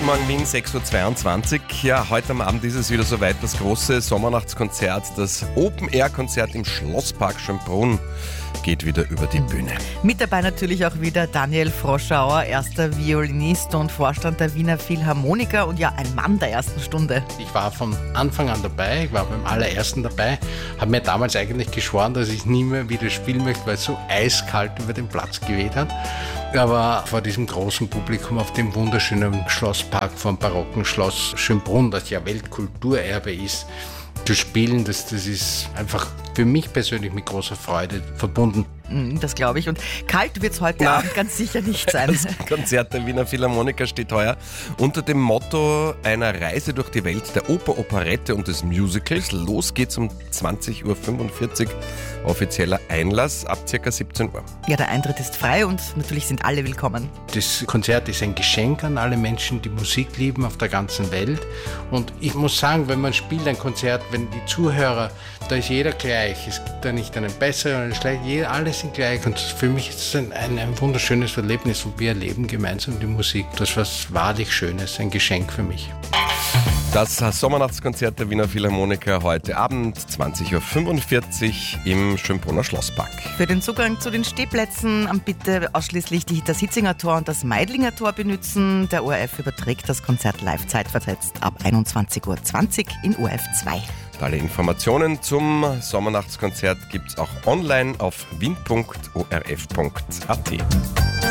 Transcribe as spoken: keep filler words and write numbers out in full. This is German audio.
Guten Morgen Wien, sechs Uhr zweiundzwanzig. Ja, heute am Abend ist es wieder soweit, das große Sommernachtskonzert, das Open-Air-Konzert im Schlosspark Schönbrunn geht wieder über die Bühne. Mit dabei natürlich auch wieder Daniel Froschauer, erster Violinist und Vorstand der Wiener Philharmoniker und ja ein Mann der ersten Stunde. Ich war von Anfang an dabei, ich war beim allerersten dabei, habe mir damals eigentlich geschworen, dass ich nie mehr wieder spielen möchte, weil es so eiskalt über den Platz geweht hat. Aber vor diesem großen Publikum auf dem wunderschönen Schlosspark vom barocken Schloss Schönbrunn, das ja Weltkulturerbe ist, zu spielen, das, das ist einfach für mich persönlich mit großer Freude verbunden. Das glaube ich. Und kalt wird es heute Na, Abend ganz sicher nicht sein. Das Konzert der Wiener Philharmoniker steht heuer unter dem Motto einer Reise durch die Welt der Oper, Operette und des Musicals. Los geht's um zwanzig Uhr fünfundvierzig, offizieller Einlass ab ca. siebzehn Uhr. Ja, der Eintritt ist frei und natürlich sind alle willkommen. Das Konzert ist ein Geschenk an alle Menschen, die Musik lieben auf der ganzen Welt. Und ich muss sagen, wenn man spielt ein Konzert, wenn die Zuhörer, da ist jeder gleich. Es gibt da nicht einen besseren oder einen schlechten, alle sind gleich. Und für mich ist es ein, ein, ein wunderschönes Erlebnis und wir erleben gemeinsam die Musik. Das ist was wahrlich Schönes, ein Geschenk für mich. Das Sommernachtskonzert der Wiener Philharmoniker heute Abend, zwanzig Uhr fünfundvierzig im Schönbrunner Schlosspark. Für den Zugang zu den Stehplätzen bitte ausschließlich die das Hitzinger Tor und das Meidlinger Tor benutzen. Der O R F überträgt das Konzert live zeitversetzt ab einundzwanzig Uhr zwanzig in O R F zwei. Alle Informationen zum Sommernachtskonzert gibt's auch online auf wien punkt o r f punkt a t.